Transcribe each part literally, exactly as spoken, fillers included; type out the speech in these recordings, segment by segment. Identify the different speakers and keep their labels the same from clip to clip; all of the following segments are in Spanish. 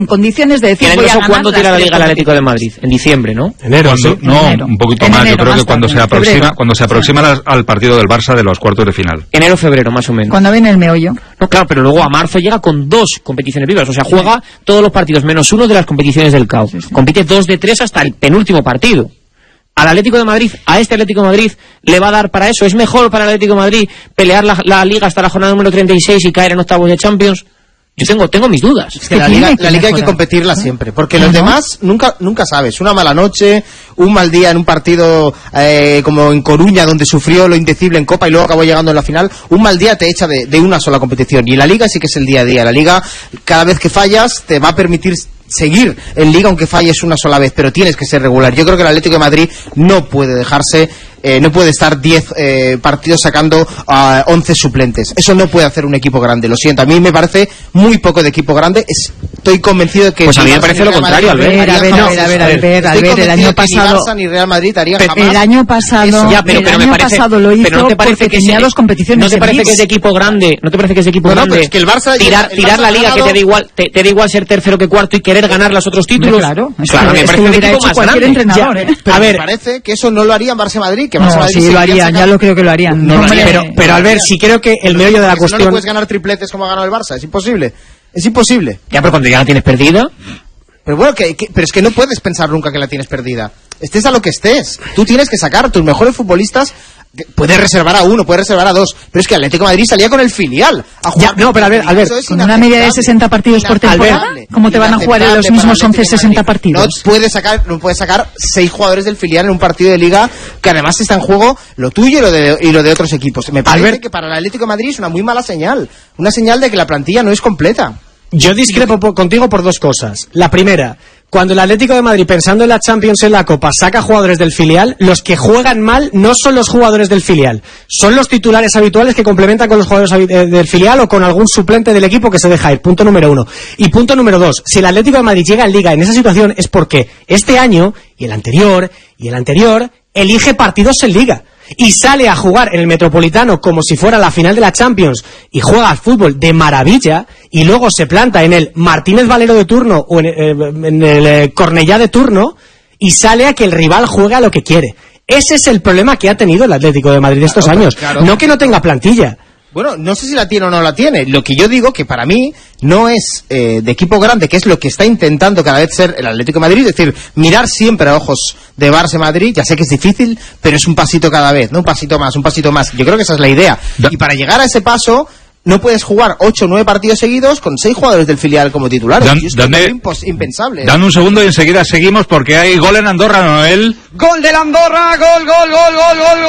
Speaker 1: en condiciones de decir voy a ganar.
Speaker 2: ¿Cuándo tira la Liga el Atlético de Madrid? En diciembre, ¿no?
Speaker 3: Enero,
Speaker 4: cuando,
Speaker 3: sí.
Speaker 4: No,
Speaker 1: enero.
Speaker 4: un poquito
Speaker 1: En
Speaker 4: más.
Speaker 1: enero,
Speaker 4: Yo creo
Speaker 1: más
Speaker 4: que cuando
Speaker 1: tarde,
Speaker 4: se aproxima,
Speaker 1: febrero.
Speaker 4: cuando se aproxima al, al partido del Barça de los cuartos de final.
Speaker 2: Enero, febrero, más o menos.
Speaker 1: Cuando viene el meollo.
Speaker 2: No, claro, pero luego a marzo llega con dos competiciones vivas. O sea, juega todos los partidos menos uno de las competiciones del C A O. Sí, sí. Compite dos de tres hasta el penúltimo partido. Al Atlético de Madrid, a este Atlético de Madrid, le va a dar para eso. ¿Es mejor para el Atlético de Madrid pelear la, la Liga hasta la jornada número treinta y seis y caer en octavos de Champions? Yo tengo, tengo mis dudas.
Speaker 3: Es que la Liga, la Liga hay que competirla siempre, porque los demás nunca nunca sabes. Una mala noche, un mal día en un partido eh, como en Coruña, donde sufrió lo indecible en Copa y luego acabó llegando en la final, un mal día te echa de, de una sola competición. Y la Liga sí que es el día a día. La Liga, cada vez que fallas, te va a permitir seguir en Liga aunque falles una sola vez, pero tienes que ser regular. Yo creo que el Atlético de Madrid no puede dejarse, eh, no puede estar diez eh, partidos sacando a uh, once suplentes. Eso no puede hacer un equipo grande, lo siento. A mí me parece muy poco de equipo grande. Estoy convencido de que...
Speaker 2: Pues a mí me parece lo contrario, Albert.
Speaker 1: A ver, a ver, a ver, a ver, Albert, Albert, el año pasado...
Speaker 3: Ni Barça ni Real Madrid harían
Speaker 1: pero
Speaker 3: jamás...
Speaker 1: El año pasado,
Speaker 2: ya, pero, pero
Speaker 1: el año
Speaker 2: parece,
Speaker 1: pasado lo hizo
Speaker 2: pero no te parece
Speaker 1: porque
Speaker 2: que
Speaker 1: tenía
Speaker 2: ese,
Speaker 1: dos competiciones.
Speaker 2: ¿No te parece que es de equipo grande? ¿No te parece que es de equipo
Speaker 3: no,
Speaker 2: grande?
Speaker 3: No, es que el Barça...
Speaker 2: Tirar,
Speaker 3: el Barça
Speaker 2: tirar la Liga
Speaker 3: ganado,
Speaker 2: que te da igual te, te da igual ser tercero que cuarto y querer ganar los otros títulos.
Speaker 1: Claro,
Speaker 2: claro, me parece que equipo más grande.
Speaker 1: Entrenador, ¿eh?
Speaker 3: Pero
Speaker 2: a ver,
Speaker 3: me parece que eso no lo harían Barça Madrid, que
Speaker 1: no,
Speaker 3: Barça Madrid
Speaker 1: sí lo harían, ya lo creo que lo harían.
Speaker 3: No,
Speaker 1: no,
Speaker 3: hombre,
Speaker 1: pero,
Speaker 3: pero,
Speaker 1: pero
Speaker 3: Albert,
Speaker 1: sí creo que el meollo de la cuestión...
Speaker 3: No, no puedes ganar tripletes como ha ganado el Barça, es imposible. Es imposible.
Speaker 2: Ya, pero cuando ya la tienes perdida...
Speaker 3: Pero bueno, que, que, pero es que no puedes pensar nunca que la tienes perdida. Estés a lo que estés. Tú tienes que sacar a tus mejores futbolistas. Puedes reservar a uno, puedes reservar a dos. Pero es que el Atlético de Madrid salía con el filial a jugar.
Speaker 1: Ya, no, pero a ver, a ver, con una media de sesenta partidos por temporada, ¿cómo te van a jugar en los mismos once sesenta partidos?
Speaker 3: No puedes sacar, no puedes sacar seis jugadores del filial en un partido de liga que además está en juego lo tuyo y lo de, y lo de otros equipos. Me parece Albert, que para el Atlético de Madrid es una muy mala señal. Una señal de que la plantilla no es completa.
Speaker 5: Yo discrepo por, contigo por dos cosas. La primera, cuando el Atlético de Madrid, pensando en la Champions, en la Copa, saca jugadores del filial, los que juegan mal no son los jugadores del filial, son los titulares habituales que complementan con los jugadores del filial o con algún suplente del equipo que se deja ir. Punto número uno. Y punto número dos, si el Atlético de Madrid llega en Liga en esa situación es porque este año, y el anterior, y el anterior, elige partidos en Liga. Y sale a jugar en el Metropolitano como si fuera la final de la Champions y juega al fútbol de maravilla y luego se planta en el Martínez Valero de turno o en, eh, en el eh, Cornellá de turno y sale a que el rival juegue a lo que quiere. Ese es el problema que ha tenido el Atlético de Madrid estos claro, años. Claro. No que no tenga plantilla.
Speaker 3: Bueno, no sé si la tiene o no la tiene. Lo que yo digo que para mí no es eh, de equipo grande, que es lo que está intentando cada vez ser el Atlético de Madrid, es decir, mirar siempre a ojos de Barça Madrid. Ya sé que es difícil, pero es un pasito cada vez, ¿no? Un pasito más, un pasito más. Yo creo que esa es la idea. Da- y para llegar a ese paso, no puedes jugar ocho o nueve partidos seguidos con seis jugadores del filial como titulares.
Speaker 4: Dan,
Speaker 3: y es
Speaker 4: dame,
Speaker 3: impos- impensable.
Speaker 4: Dan un segundo y enseguida seguimos porque hay gol en Andorra, Noel.
Speaker 6: Gol del Andorra, gol, gol, gol, gol, gol,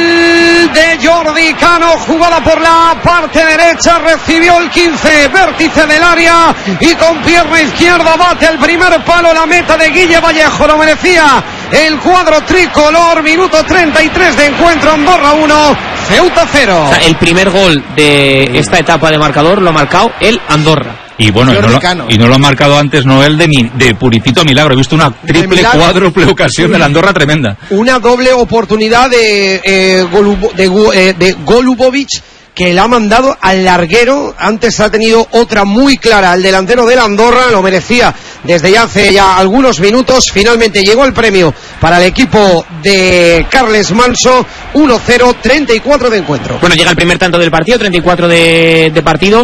Speaker 6: gol de Jordi Cano, jugada por la parte derecha, recibió el quince, vértice del área y con pierna izquierda bate al primer palo la meta de Guille Vallejo, lo merecía el cuadro tricolor, minuto treinta y tres de encuentro, Andorra uno, Ceuta cero.
Speaker 2: O sea, el primer gol de esta etapa de marcador lo ha marcado el Andorra.
Speaker 4: Y bueno, y no, lo, y no lo ha marcado antes Noel de, mi, de puritito milagro. He visto una triple, cuádruple ocasión sí. de la Andorra tremenda.
Speaker 6: Una doble oportunidad de, eh, Golubo, de, eh, de Golubovic, que la ha mandado al larguero. Antes ha tenido otra muy clara, el delantero del Andorra, lo merecía desde ya hace ya algunos minutos. Finalmente llegó el premio para el equipo de Carles Manso, uno cero, treinta y cuatro de encuentro.
Speaker 2: Bueno, llega el primer tanto del partido, treinta y cuatro de, de partido.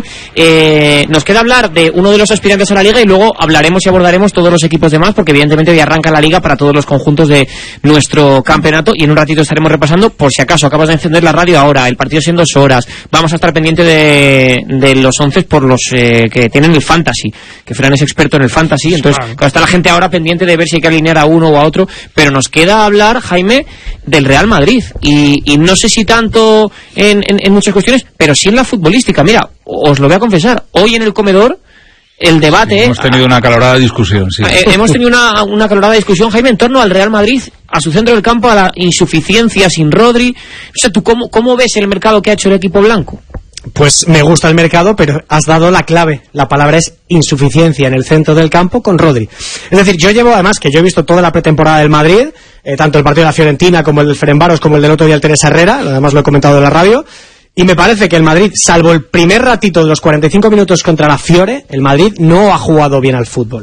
Speaker 2: Eh, nos queda hablar de uno de los aspirantes a la Liga y luego hablaremos y abordaremos todos los equipos demás, porque evidentemente hoy arranca la Liga para todos los conjuntos de nuestro campeonato y en un ratito estaremos repasando, por si acaso acabas de encender la radio ahora, el partido siendo dos horas. Vamos a estar pendiente de, de los once por los eh, que tienen el Fantasy, que Fran es experto en el Fantasy, entonces claro, está la gente ahora pendiente de ver si hay que alinear a uno o a otro, pero nos queda hablar, Jaime, del Real Madrid y, y no sé si tanto en, en, en muchas cuestiones, pero sí en la futbolística. Mira, os lo voy a confesar, hoy en el comedor el debate...
Speaker 4: Sí, hemos tenido una acalorada discusión, sí.
Speaker 2: Eh, hemos tenido una, una acalorada discusión, Jaime, en torno al Real Madrid, a su centro del campo, a la insuficiencia sin Rodri. O sea, ¿tú cómo, cómo ves el mercado que ha hecho el equipo blanco?
Speaker 5: Pues me gusta el mercado, pero has dado la clave. La palabra es insuficiencia en el centro del campo con Rodri. Es decir, yo llevo, además, que yo he visto toda la pretemporada del Madrid, eh, tanto el partido de la Fiorentina como el del Ferencváros, como el del otro día el Teresa Herrera, además lo he comentado en la radio, y me parece que el Madrid, salvo el primer ratito de los cuarenta y cinco minutos contra la Fiore, el Madrid no ha jugado bien al fútbol.